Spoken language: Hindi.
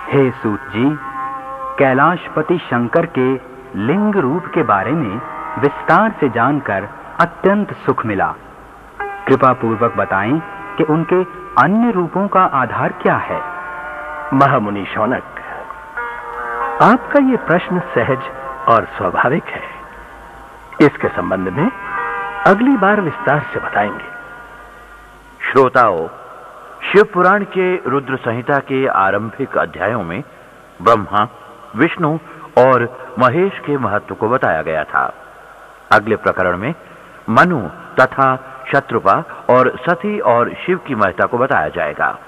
हे सूत जी, कैलाशपति शंकर के लिंग रूप के बारे में विस्तार से जानकर अत्यंत सुख मिला। कृपा पूर्वक बताएं कि उनके अन्य रूपों का आधार क्या है। महामुनि शौनक, आपका ये प्रश्न सहज और स्वाभाविक है। इसके संबंध में अगली बार विस्तार से बताएंगे। श्रोताओं, शिव पुराण के रुद्र संहिता के आरंभिक अध्यायों में ब्रह्मा, विष्णु और महेश के महत्व को बताया गया था। अगले प्रकरण में मनु तथा शत्रुपा और सती और शिव की महत्ता को बताया जाएगा।